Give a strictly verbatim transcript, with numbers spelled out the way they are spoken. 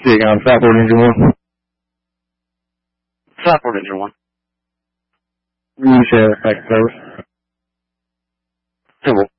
Say again, Southport Engine one. Southport Engine one. You share active service. Simple.